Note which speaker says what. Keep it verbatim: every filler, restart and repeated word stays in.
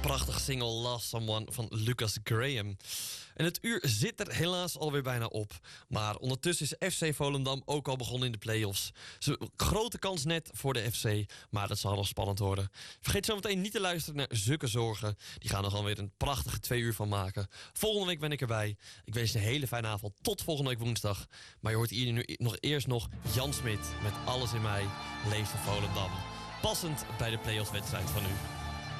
Speaker 1: prachtige single Last Someone van Lucas Graham. En het uur zit er helaas alweer bijna op. Maar ondertussen is F C Volendam ook al begonnen in de play-offs. Ze, grote kans net voor de F C, maar dat zal nog spannend worden. Vergeet zometeen niet te luisteren naar Zukke Zorgen. Die gaan er gewoon weer een prachtige twee uur van maken. Volgende week ben ik erbij. Ik wens je een hele fijne avond. Tot volgende week woensdag. Maar je hoort hier nu nog eerst nog Jan Smit met Alles in mij. Leeft voor Volendam. Passend bij de play-offs wedstrijd van nu.